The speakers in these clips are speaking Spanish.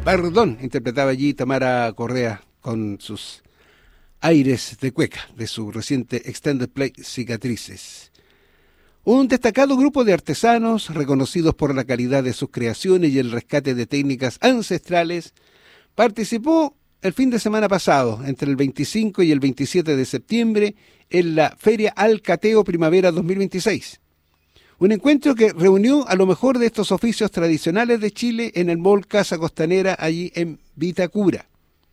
Perdón, interpretaba allí Tamara Correa con sus aires de cueca de su reciente Extended Play Cicatrices. Un destacado grupo de artesanos, reconocidos por la calidad de sus creaciones y el rescate de técnicas ancestrales, participó el fin de semana pasado, entre el 25 y el 27 de septiembre, en la Feria Alcateo Primavera 2026. Un encuentro que reunió a lo mejor de estos oficios tradicionales de Chile en el Mall Casa Costanera, allí en Vitacura.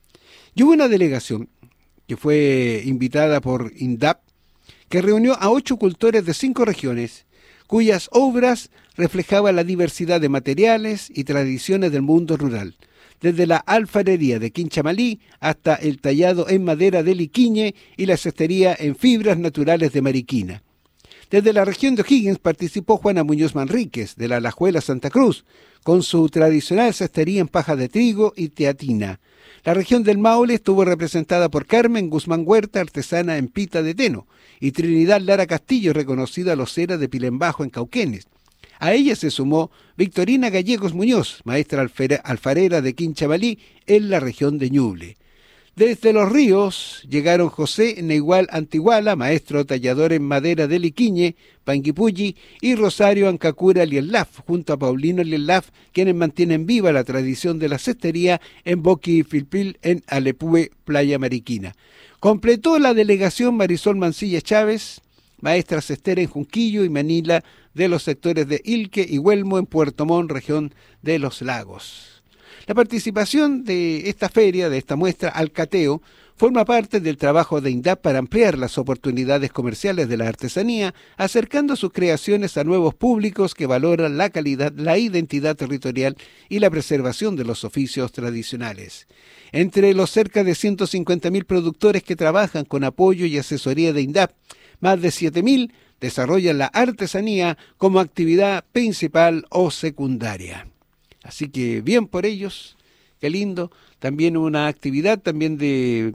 Y hubo una delegación que fue invitada por INDAP, que reunió a 8 cultores de 5 regiones, cuyas obras reflejaban la diversidad de materiales y tradiciones del mundo rural, desde la alfarería de Quinchamalí hasta el tallado en madera de Liquiñe y la cestería en fibras naturales de Mariquina. Desde la región de O'Higgins participó Juana Muñoz Manríquez, de la Alajuela Santa Cruz, con su tradicional cestería en paja de trigo y teatina. La región del Maule estuvo representada por Carmen Guzmán Huerta, artesana en pita de teno, y Trinidad Lara Castillo, reconocida locera de Pilembajo en Cauquenes. A ella se sumó Victorina Gallegos Muñoz, maestra alfarera de Quinchamalí, en la región de Ñuble. Desde Los Ríos llegaron José Neigual Antiguala, maestro tallador en madera de Liquiñe, Panguipulli, y Rosario Ancacura Lielaf, junto a Paulino Lielaf, quienes mantienen viva la tradición de la cestería en Boqui Filpil, en Alepúe, Playa Mariquina. Completó la delegación Marisol Mancilla Chávez, maestra cestera en Junquillo y Manila, de los sectores de Ilque y Huelmo, en Puerto Montt, región de los Lagos. La participación de esta feria, de esta muestra Alcateo, forma parte del trabajo de INDAP para ampliar las oportunidades comerciales de la artesanía, acercando sus creaciones a nuevos públicos que valoran la calidad, la identidad territorial y la preservación de los oficios tradicionales. Entre los cerca de 150.000 productores que trabajan con apoyo y asesoría de INDAP, más de 7.000 desarrollan la artesanía como actividad principal o secundaria. Así que bien por ellos, qué lindo. También una actividad también de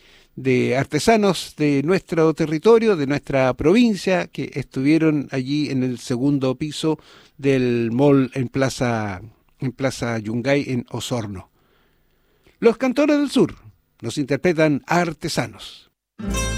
artesanos de nuestro territorio, de nuestra provincia, que estuvieron allí en el segundo piso del mall en Plaza Yungay, en Osorno. Los Cantores del Sur nos interpretan Artesanos.